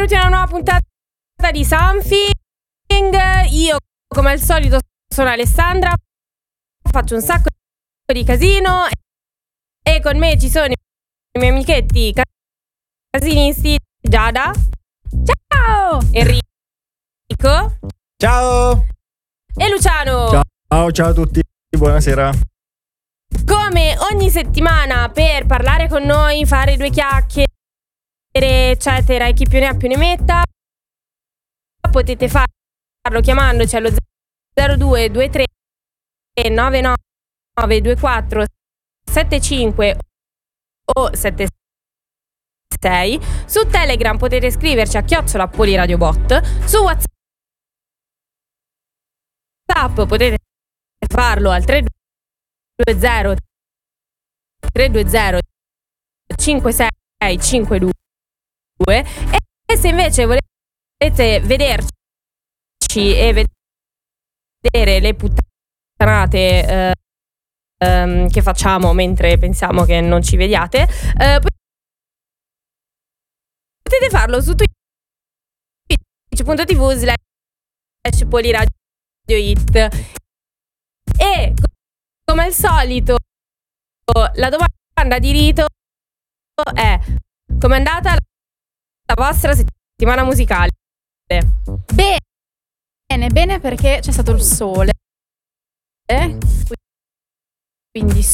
benvenuti a una nuova puntata di Something. Io, come al solito, sono Alessandra, faccio un sacco di casino e con me ci sono i miei amichetti casinisti, Giada. Ciao! Enrico. Ciao! E Luciano. Ciao a tutti, buonasera. Come ogni settimana, per parlare con noi, fare due chiacchiere, eccetera, e chi più ne ha più ne metta, potete farlo chiamandoci allo 0223 99 24 75 o 76. Su Telegram potete scriverci a @PoliRadioBot. Su WhatsApp potete farlo al 320 5652. E se invece volete vederci e vedere le puttanate che facciamo mentre pensiamo che non ci vediate, potete farlo su twitch.tv/PoliRadioIt. E come al solito la domanda di rito è: com'è andata la vostra settimana musicale? Bene, perché c'è stato il sole, quindi